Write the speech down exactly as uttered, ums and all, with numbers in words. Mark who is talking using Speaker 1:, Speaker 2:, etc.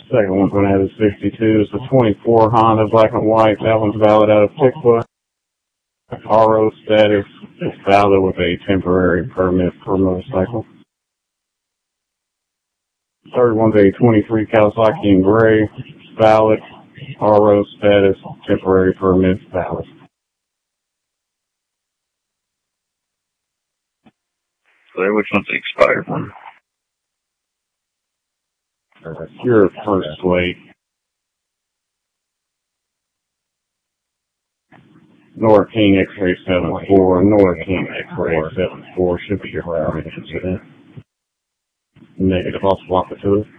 Speaker 1: Second one's going to have a sixty-two. It's a twenty-four Honda black and white. That one's valid out of Pickwa. R O status is valid with a temporary permit per motorcycle. Third one's a twenty-three Kawasaki in gray. Valid. R O status, temporary permit valid.
Speaker 2: So which one's the expired one?
Speaker 1: Uh, your first slate. Nora King X-Ray seventy-four, Nora King X-Ray seventy-four should be your prior incident. Negative, I'll swap it to it.